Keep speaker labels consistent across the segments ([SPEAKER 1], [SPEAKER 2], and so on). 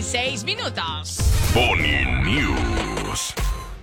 [SPEAKER 1] 9:16.
[SPEAKER 2] Pony News.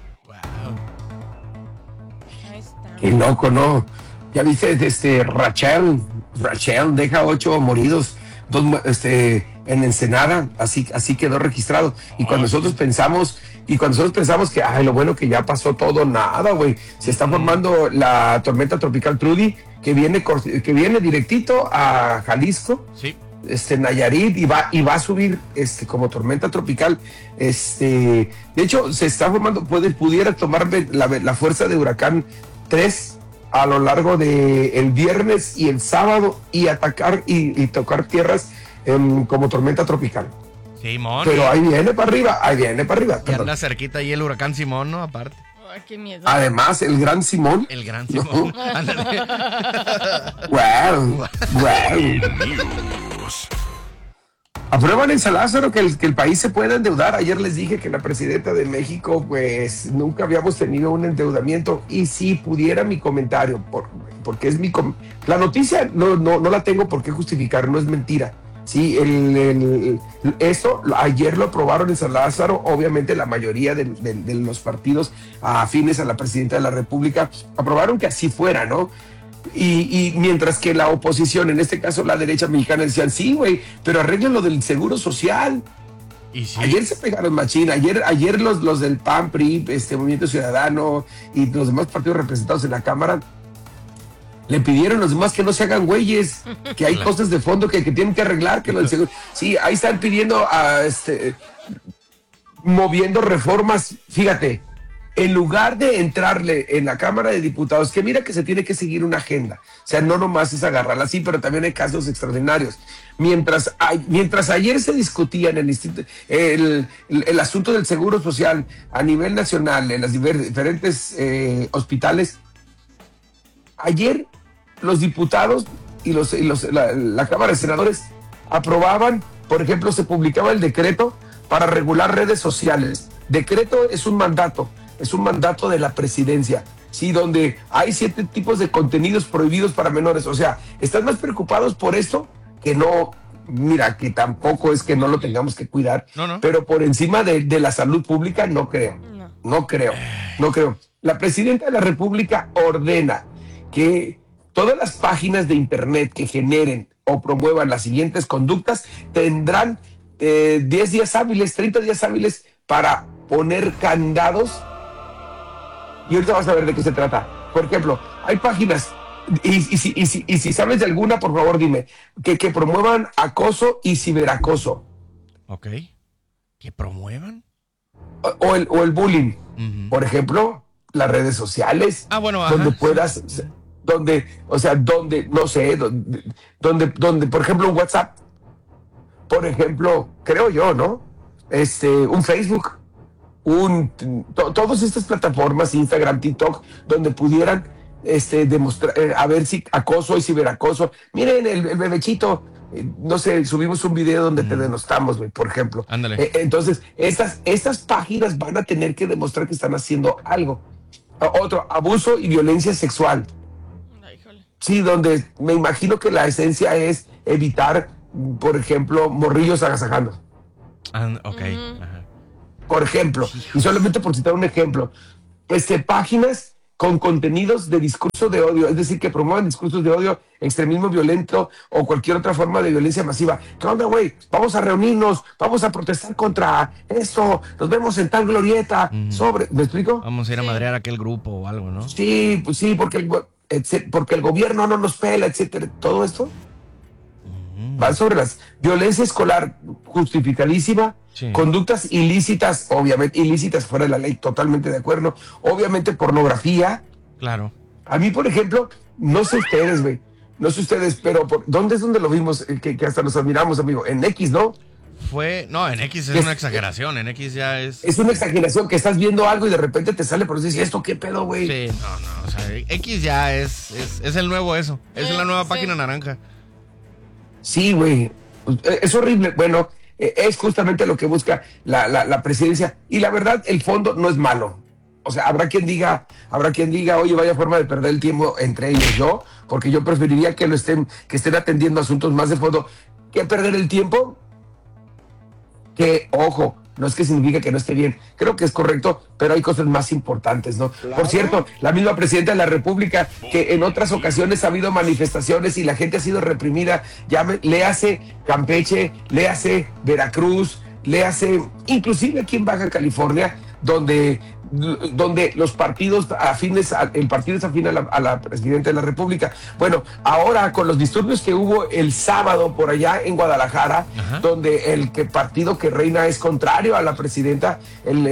[SPEAKER 1] Ahí está.
[SPEAKER 3] Qué loco, ¿no? Ya viste, Rachel deja 8 moridos, en Ensenada, así quedó registrado. Y cuando nosotros pensamos que, lo bueno que ya pasó todo, nada, güey. Se está formando la tormenta tropical Trudy, que viene directito a Jalisco.
[SPEAKER 4] Sí.
[SPEAKER 3] Nayarit, y va a subir como tormenta tropical. De hecho, se está formando, pudiera tomar la fuerza de huracán 3 a lo largo de el viernes y el sábado, y atacar y tocar tierras como tormenta tropical.
[SPEAKER 4] Simón.
[SPEAKER 3] Pero ahí viene para arriba.
[SPEAKER 4] Y
[SPEAKER 3] perdón.
[SPEAKER 4] anda cerquita ahí el huracán Simón, ¿no? Aparte.
[SPEAKER 1] Ay, qué miedo.
[SPEAKER 3] Además, el gran Simón.
[SPEAKER 4] El gran Simón. Ándale.
[SPEAKER 3] Wow.
[SPEAKER 2] Pony News.
[SPEAKER 3] Aprueban en San Lázaro que el país se pueda endeudar. Ayer les dije que la presidenta de México, pues nunca habíamos tenido un endeudamiento. Y si pudiera mi comentario, porque es la noticia no la tengo por qué justificar, no es mentira. Sí, esto ayer lo aprobaron en San Lázaro. Obviamente la mayoría de los partidos afines a la presidenta de la República aprobaron que así fuera, ¿no? Y mientras que la oposición, en este caso la derecha mexicana, decían, sí, güey, pero arreglen lo del seguro social.
[SPEAKER 4] Y sí.
[SPEAKER 3] Ayer se pegaron machín, ayer los del PAN, PRI, Movimiento Ciudadano y los demás partidos representados en la Cámara le pidieron a los demás que no se hagan güeyes, que hay cosas de fondo que tienen que arreglar, que lo del seguro. Sí, ahí están pidiendo moviendo reformas, fíjate. En lugar de entrarle en la Cámara de Diputados, que mira que se tiene que seguir una agenda, o sea, no nomás es agarrarla así, pero también hay casos extraordinarios. Mientras ayer se discutía en el asunto del seguro social a nivel nacional, en las diferentes hospitales, ayer los diputados y la Cámara de Senadores aprobaban, por ejemplo, se publicaba el decreto para regular redes sociales. Decreto es un mandato de la presidencia, sí, donde hay 7 tipos de contenidos prohibidos para menores. O sea, están más preocupados por esto que no. Mira, que tampoco es que no lo tengamos que cuidar,
[SPEAKER 4] No.
[SPEAKER 3] pero por encima de la salud pública no creo. No creo. La presidenta de la República ordena que todas las páginas de internet que generen o promuevan las siguientes conductas tendrán 10 días hábiles, 30 días hábiles para poner candados. Y ahorita vas a ver de qué se trata. Por ejemplo, hay páginas, y si sabes de alguna, por favor dime, que promuevan acoso y ciberacoso.
[SPEAKER 4] Ok. ¿Que promuevan?
[SPEAKER 3] O el bullying.
[SPEAKER 4] Uh-huh.
[SPEAKER 3] Por ejemplo, las redes sociales.
[SPEAKER 4] Bueno,
[SPEAKER 3] donde
[SPEAKER 4] ajá.
[SPEAKER 3] puedas, donde, no sé, donde, por ejemplo, un WhatsApp. Por ejemplo, creo yo, ¿no? Un Facebook. Todas estas plataformas, Instagram, TikTok, donde pudieran demostrar, a ver si acoso y ciberacoso. Miren el bebechito, no sé, subimos un video donde te denostamos, güey, por ejemplo.
[SPEAKER 4] Ándale.
[SPEAKER 3] Entonces, estas páginas van a tener que demostrar que están haciendo algo. Otro, abuso y violencia sexual.
[SPEAKER 1] Ay, híjole.
[SPEAKER 3] Sí, donde me imagino que la esencia es evitar, por ejemplo, morrillos agasajando.
[SPEAKER 4] Ok. Ajá.
[SPEAKER 3] Por ejemplo, y solamente por citar un ejemplo, páginas con contenidos de discurso de odio, es decir, que promuevan discursos de odio, extremismo violento o cualquier otra forma de violencia masiva. ¿Qué onda, güey? Vamos a reunirnos, vamos a protestar contra esto, nos vemos en tal glorieta, ¿me explico?
[SPEAKER 4] Vamos a ir a madrear a aquel grupo o algo, ¿no?
[SPEAKER 3] Sí, pues sí, porque el gobierno no nos pela, etcétera, todo esto va sobre la violencia escolar justificadísima,
[SPEAKER 4] Sí.
[SPEAKER 3] conductas ilícitas, obviamente, ilícitas fuera de la ley, totalmente de acuerdo, obviamente pornografía.
[SPEAKER 4] Claro.
[SPEAKER 3] A mí, por ejemplo, no sé ustedes, güey, pero ¿dónde es donde lo vimos? Que hasta nos admiramos, amigo, en X, ¿no?
[SPEAKER 4] No, en X es una exageración, en X ya es...
[SPEAKER 3] Es una exageración que estás viendo algo y de repente te sale por eso y dices, ¿esto qué pedo, güey?
[SPEAKER 4] Sí, no, o sea, X ya es el nuevo eso, es la nueva página naranja.
[SPEAKER 3] Sí, güey, es horrible. Bueno, es justamente lo que busca la presidencia. Y la verdad, el fondo no es malo. O sea, habrá quien diga, oye, vaya forma de perder el tiempo entre ellos, porque yo preferiría que estén atendiendo asuntos más de fondo que perder el tiempo, que, ojo, no es que significa que no esté bien, creo que es correcto, pero hay cosas más importantes, ¿no? Por cierto, la misma presidenta de la República, que en otras ocasiones ha habido manifestaciones y la gente ha sido reprimida, léase Campeche, léase Veracruz, léase, inclusive aquí en Baja California, donde los partidos afines, el partido es afín a la presidenta de la República. Bueno, ahora con los disturbios que hubo el sábado por allá en Guadalajara, donde el partido que reina es contrario a la presidenta,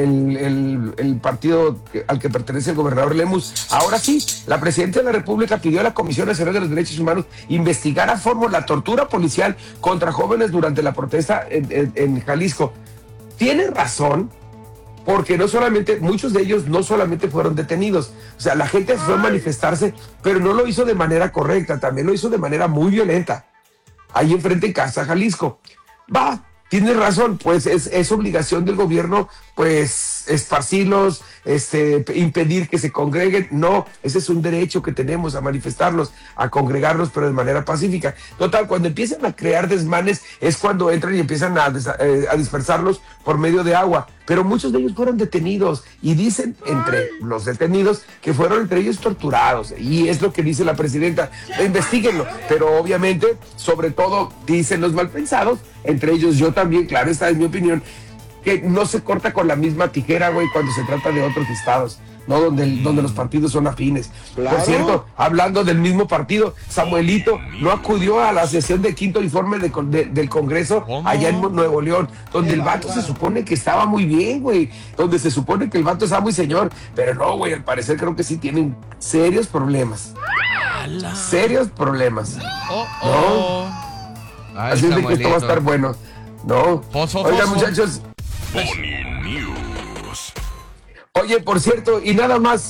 [SPEAKER 3] el partido al que pertenece el gobernador Lemus, ahora sí, la presidenta de la República pidió a la Comisión Nacional de los Derechos Humanos investigar a fondo la tortura policial contra jóvenes durante la protesta en Jalisco. Tiene razón, porque muchos de ellos no solamente fueron detenidos, o sea, la gente fue a manifestarse, pero no lo hizo de manera correcta, también lo hizo de manera muy violenta, ahí enfrente en Casa Jalisco. Tienes razón, pues es obligación del gobierno, pues, esparcirlos, impedir que se congreguen. No, ese es un derecho que tenemos, a manifestarnos, a congregarnos, pero de manera pacífica. Total, cuando empiezan a crear desmanes es cuando entran y empiezan a dispersarlos por medio de agua. Pero muchos de ellos fueron detenidos y dicen entre los detenidos que fueron entre ellos torturados. Y es lo que dice la presidenta. Investíguenlo. Pero obviamente, sobre todo, dicen los malpensados, entre ellos yo también, claro, esta es mi opinión, que no se corta con la misma tijera, güey, cuando se trata de otros estados, ¿no? Donde los partidos son afines. Claro. Por cierto, hablando del mismo partido, Samuelito no acudió a la sesión de quinto informe del Congreso allá en Nuevo León, donde el vato se supone que estaba muy bien, güey, donde se supone que el vato estaba muy señor, pero no, güey, al parecer creo que sí tienen serios problemas. Serios problemas. ¿No?
[SPEAKER 4] Ay,
[SPEAKER 3] así es de que esto va a estar bueno. No. Oigan, muchachos.
[SPEAKER 2] Pony News.
[SPEAKER 3] Oye, por cierto, y nada más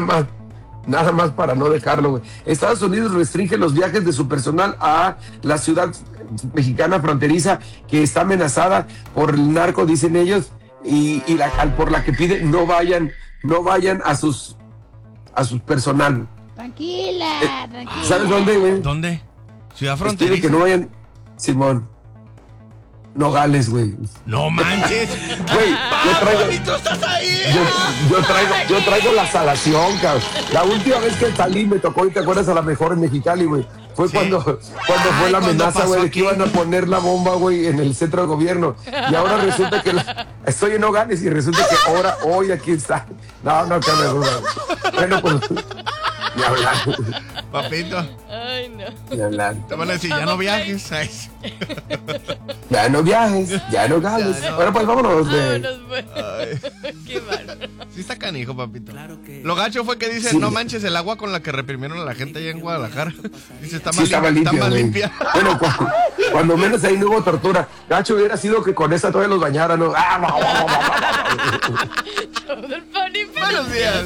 [SPEAKER 3] para no dejarlo, güey. Estados Unidos restringe los viajes de su personal a la ciudad mexicana fronteriza que está amenazada por el narco, dicen ellos, y por la que pide no vayan a sus personal.
[SPEAKER 5] Tranquila.
[SPEAKER 3] ¿Sabes dónde, güey?
[SPEAKER 4] ¿Dónde? Ciudad
[SPEAKER 3] Pide
[SPEAKER 4] fronteriza.
[SPEAKER 3] que no vayan, Simón. Nogales, güey.
[SPEAKER 4] No manches.
[SPEAKER 3] Güey,
[SPEAKER 4] ¡Tú estás ahí!
[SPEAKER 3] yo traigo la salación, cabrón. La última vez que salí me tocó, y te acuerdas, a la mejor en Mexicali, güey. Fue
[SPEAKER 4] Sí.
[SPEAKER 3] cuando fue la amenaza, güey, de que iban a poner la bomba, güey, en el centro de gobierno. Y ahora resulta que estoy en Nogales y resulta que hoy aquí está. No, cabe duda. Bueno, pues, ni hablar.
[SPEAKER 4] Papito,
[SPEAKER 1] Ay, no.
[SPEAKER 3] Ni hablar.
[SPEAKER 4] te van a decir, ya no viajes. Ay,
[SPEAKER 3] Ya no viajes, ya no gales.
[SPEAKER 4] Ya no.
[SPEAKER 3] Bueno, pues vámonos.
[SPEAKER 1] Vámonos, pues. Qué bárbaro.
[SPEAKER 4] sí está canijo, papito. Lo gacho fue que dice,
[SPEAKER 3] Sí.
[SPEAKER 4] no manches el agua con la que reprimieron a la gente allá en Guadalajara. Dice, está
[SPEAKER 3] Sí,
[SPEAKER 4] más,
[SPEAKER 3] estaba
[SPEAKER 4] está
[SPEAKER 3] limpia,
[SPEAKER 4] más
[SPEAKER 3] güey.
[SPEAKER 4] limpia.
[SPEAKER 3] Bueno, cuando menos ahí no hubo tortura. Gacho hubiera sido que con esa todavía los bañaran, ¿no?
[SPEAKER 1] Todo el pan y
[SPEAKER 4] Buenos días.